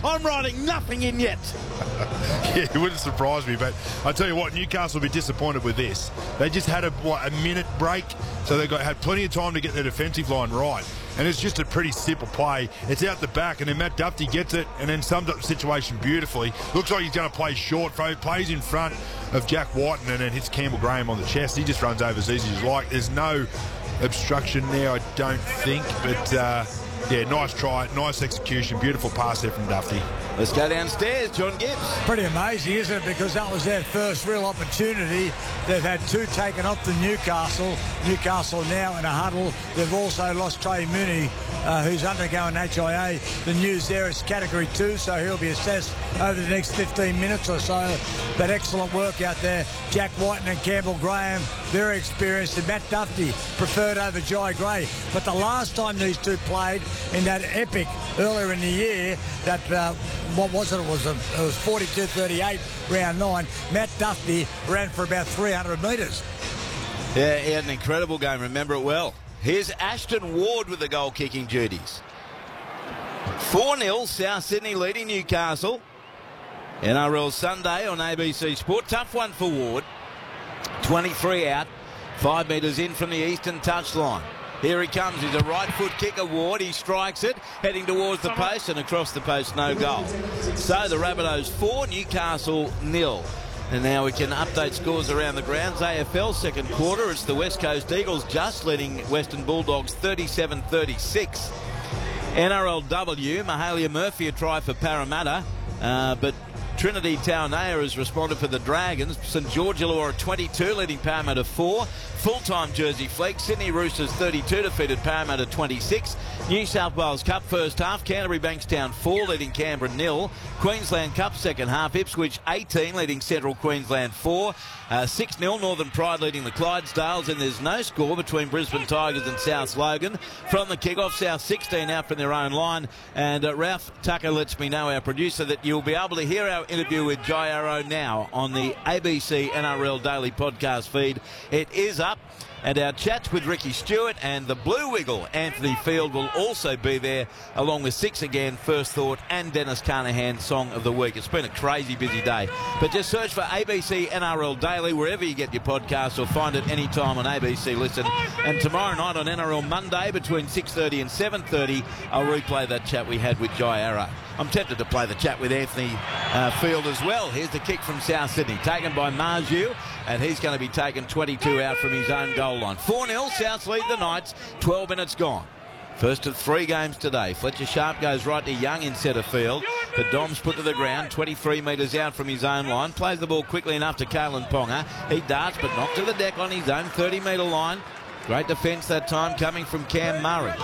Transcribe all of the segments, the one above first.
I'm writing nothing in yet. Yeah, it wouldn't surprise me, but I tell you what, Newcastle will be disappointed with this. They just had a minute break, so they had plenty of time to get their defensive line right. And it's just a pretty simple play. It's out the back, and then Matt Duffy gets it and then sums up the situation beautifully. Looks like he's going to play short, plays in front of Jack Whiten and then hits Campbell Graham on the chest. He just runs over as easy as you like. There's no obstruction there, I don't think, but yeah, nice try, nice execution, beautiful pass there from Duffy. Let's go downstairs, John Gibbs. Pretty amazing, isn't it? Because that was their first real opportunity. They've had two taken off to Newcastle. Newcastle now in a huddle. They've also lost Trey Mooney, who's undergoing HIA. The news there is Category 2, so he'll be assessed over the next 15 minutes or so. But excellent work out there. Jack Whiten and Campbell Graham, very experienced, and Matt Duffy preferred over Jai Gray. But the last time these two played in that epic earlier in the year, that what was it? It was 42-38, round 9. Matt Duffy ran for about 300 metres. Yeah, he had an incredible game. Remember it well. Here's Ashton Ward with the goal-kicking duties. 4-0, South Sydney leading Newcastle. NRL Sunday on ABC Sport. Tough one for Ward. 23 out, 5 metres in from the eastern touchline. Here he comes. He's a right foot kicker, Ward. He strikes it, heading towards the post, and across the post, no goal. So the Rabbitohs 4, Newcastle 0. And now we can update scores around the grounds. AFL second quarter, it's the West Coast Eagles just leading Western Bulldogs 37-36. NRLW, Mahalia Murphy a try for Parramatta, but Trinity Taonea has responded for the Dragons. St George Illawarra 22, leading Parramatta 4. Full-time Jersey Fleet. Sydney Roosters 32, defeated Parramatta 26. New South Wales Cup first half. Canterbury Bankstown 4, leading Canberra 0. Queensland Cup second half. Ipswich 18, leading Central Queensland 4. 6-0 Northern Pride leading the Clydesdales, and there's no score between Brisbane Tigers and South Logan. From the kick-off, South 16 out from their own line, and Ralph Tucker lets me know, our producer, that you'll be able to hear our interview with Jai Arrow now on the ABC NRL Daily podcast feed. It is up. And our chats with Ricky Stewart and the Blue Wiggle, Anthony Field, will also be there, along with Six Again, First Thought, and Dennis Carnahan, Song of the Week. It's been a crazy busy day. But just search for ABC NRL Daily wherever you get your podcasts, or find it anytime on ABC Listen. And tomorrow night on NRL Monday between 6:30 and 7:30, I'll replay that chat we had with Jai Arrow. I'm tempted to play the chat with Anthony Field as well. Here's the kick from South Sydney, taken by Marju, and he's going to be taken 22 out from his own goal line. 4-0, Souths lead the Knights, 12 minutes gone. First of 3 games today. Fletcher Sharp goes right to Young in centre field. The Dom's put to the ground, 23 metres out from his own line. Plays the ball quickly enough to Kalen Ponga. He darts, but not to the deck on his own 30-metre line. Great defence that time coming from Cam Murray.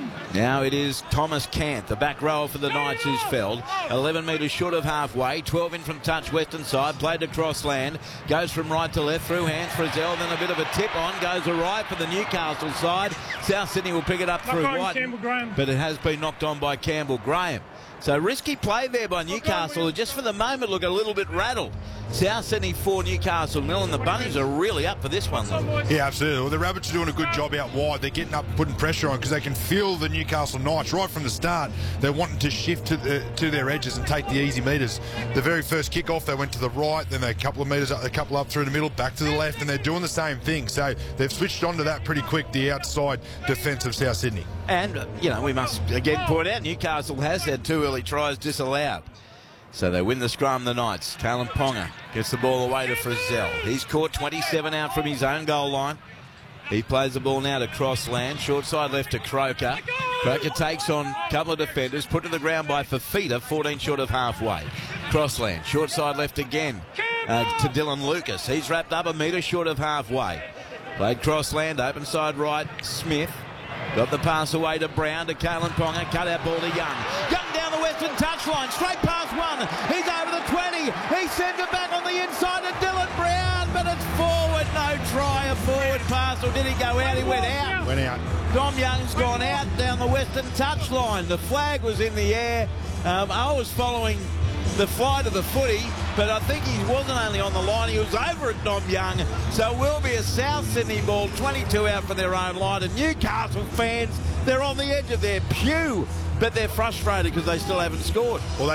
Now it is Thomas Cant, the back rower for the Knights, who's felled. 11 metres short of halfway, 12 in from touch western side, played across land, goes from right to left, through hands for Frizzell, then a bit of a tip on, goes awry for the Newcastle side. South Sydney will pick it up through White, but it has been knocked on by Campbell Graham. So risky play there by Newcastle, who just for the moment look a little bit rattled. South Sydney 4, Newcastle 0, and the Bunnies are really up for this one, though. Yeah, absolutely. Well, the Rabbits are doing a good job out wide. They're getting up and putting pressure on, because they can feel the Newcastle Knights right from the start. They're wanting to shift to their edges and take the easy metres. The very first kick-off, they went to the right, then a couple of metres up, a couple up through the middle, back to the left, and they're doing the same thing. So they've switched on to that pretty quick, the outside defence of South Sydney. And, you know, we must again point out, Newcastle has had 2 early tries disallowed. So they win the scrum, the Knights. Kalen Ponga gets the ball away to Frizzell. He's caught 27 out from his own goal line. He plays the ball now to Crossland. Short side left to Croker. Croker takes on a couple of defenders. Put to the ground by Fafita, 14 short of halfway. Crossland, short side left again to Dylan Lucas. He's wrapped up a metre short of halfway. Played Crossland, open side right, Smith. Got the pass away to Brown, to Kalen Ponga. Cut out ball to Young. Young down the western touchline, straight past 1. He's over the 20. He sends it back on the inside to Dylan Brown, but it's forward. No try, a forward pass, or did he go out? He went out. Went out. Dom Young's gone out down the western touchline. The flag was in the air. I was following the flight of the footy, but I think he wasn't only on the line, he was over at Dom Young. So it will be a South Sydney ball, 22 out from their own line, and Newcastle fans, they're on the edge of their pew, but they're frustrated because they still haven't scored. Well,